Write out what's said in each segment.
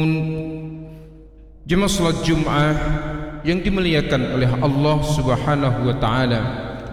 Jemaah salat Jumat yang dimuliakan oleh Allah Subhanahu wa taala,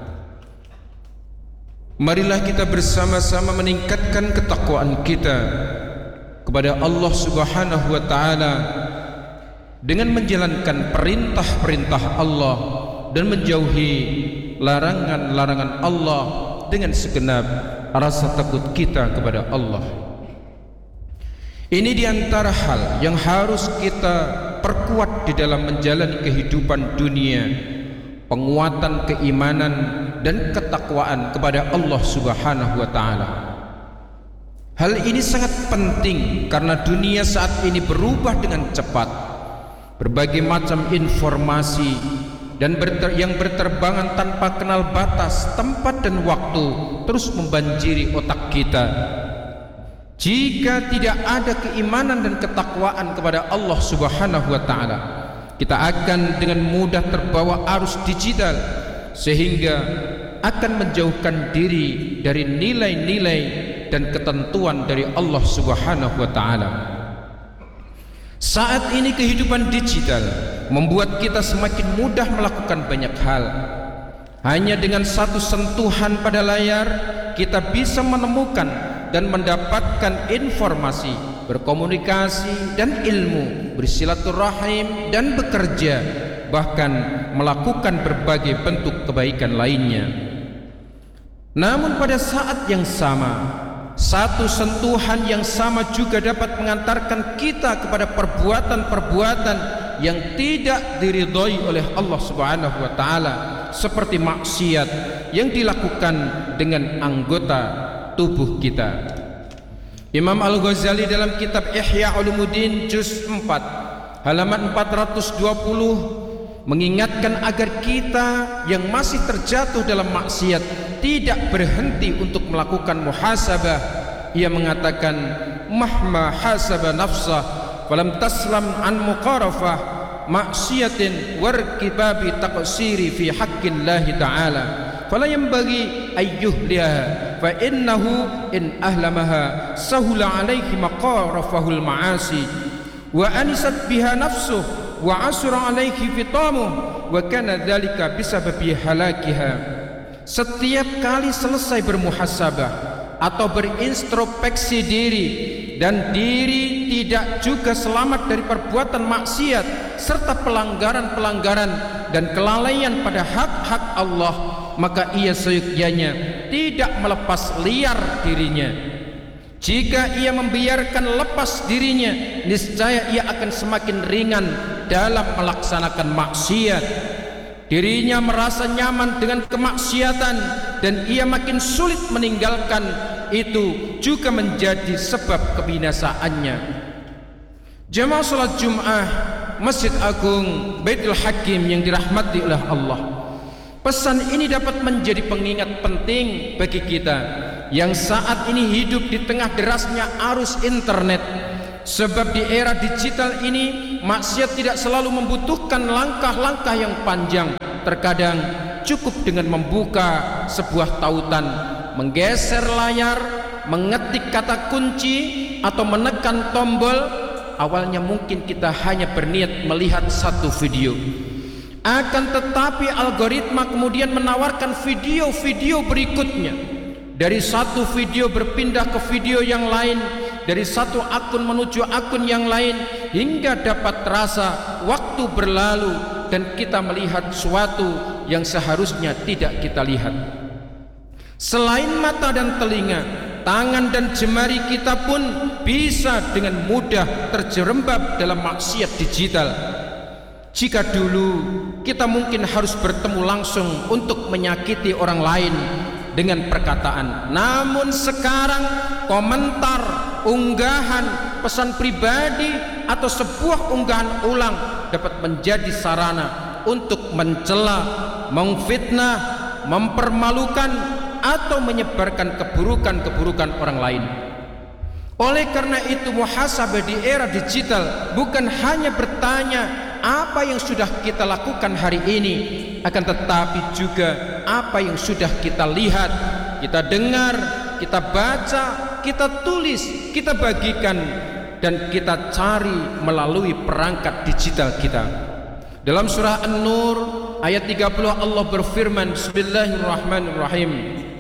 marilah kita bersama-sama meningkatkan ketakwaan kita kepada Allah Subhanahu wa taala dengan menjalankan perintah-perintah Allah dan menjauhi larangan-larangan Allah dengan segenap rasa takut kita kepada Allah. Ini diantara hal yang harus kita perkuat di dalam menjalani kehidupan dunia, penguatan keimanan dan ketakwaan kepada Allah Subhanahu wa taala. Hal ini sangat penting karena dunia saat ini berubah dengan cepat. Berbagai macam informasi dan yang berterbangan tanpa kenal batas, tempat dan waktu terus membanjiri otak kita. Jika tidak ada keimanan dan ketakwaan kepada Allah Subhanahu wa taala, kita akan dengan mudah terbawa arus digital sehingga akan menjauhkan diri dari nilai-nilai dan ketentuan dari Allah Subhanahu wa taala. Saat ini kehidupan digital membuat kita semakin mudah melakukan banyak hal. Hanya dengan satu sentuhan pada layar kita bisa menemukan dan mendapatkan informasi, berkomunikasi dan ilmu, bersilaturahim dan bekerja, bahkan melakukan berbagai bentuk kebaikan lainnya. Namun pada saat yang sama, satu sentuhan yang sama juga dapat mengantarkan kita kepada perbuatan-perbuatan yang tidak diridhai oleh Allah Subhanahu wa taala, seperti maksiat yang dilakukan dengan anggota tubuh kita. Imam Al-Ghazali dalam kitab Ihya Ulumuddin juz 4 halaman 420 mengingatkan agar kita yang masih terjatuh dalam maksiat tidak berhenti untuk melakukan muhasabah. Ia mengatakan, mahma hasaba nafsah falam taslam an muqarafah maksiatin warkibabi taqsiri fi haqqillahi ta'ala fala yanbaghi ayyuhliha fa innahu in ahlamaha sahula alaihi maqarafahul ma'asi wa anisat biha nafsuh wa asra alaihi fitamuh wa kana dhalika bisababi halakiha. Setiap kali selesai bermuhasabah atau berintrospeksi diri dan diri tidak juga selamat dari perbuatan maksiat serta pelanggaran-pelanggaran dan kelalaian pada hak-hak Allah, maka ia seyogyanya tidak melepas liar dirinya. Jika ia membiarkan lepas dirinya, niscaya ia akan semakin ringan dalam melaksanakan maksiat. Dirinya merasa nyaman dengan kemaksiatan dan ia makin sulit meninggalkan itu, juga menjadi sebab kebinasaannya. Jemaah salat Jumat Masjid Agung Baitul Hakim yang dirahmati oleh Allah, pesan ini dapat menjadi pengingat penting bagi kita yang saat ini hidup di tengah derasnya arus internet. Sebab di era digital ini maksiat tidak selalu membutuhkan langkah-langkah yang panjang. Terkadang cukup dengan membuka sebuah tautan, menggeser layar, mengetik kata kunci atau menekan tombol. Awalnya mungkin kita hanya berniat melihat satu video, akan tetapi algoritma kemudian menawarkan video-video berikutnya. Dari satu video berpindah ke video yang lain, dari satu akun menuju akun yang lain, hingga dapat terasa waktu berlalu dan kita melihat sesuatu yang seharusnya tidak kita lihat. Selain mata dan telinga, tangan dan jemari kita pun bisa dengan mudah terjerembab dalam maksiat digital. Jika dulu kita mungkin harus bertemu langsung untuk menyakiti orang lain dengan perkataan, namun sekarang komentar, unggahan, pesan pribadi atau sebuah unggahan ulang dapat menjadi sarana untuk mencela, memfitnah, mempermalukan atau menyebarkan keburukan-keburukan orang lain. Oleh karena itu, muhasabah di era digital bukan hanya bertanya apa yang sudah kita lakukan hari ini, akan tetapi juga apa yang sudah kita lihat, kita dengar, kita baca, kita tulis, kita bagikan dan kita cari melalui perangkat digital kita. Dalam surah An-Nur ayat 30 Allah berfirman, Bismillahirrahmanirrahim,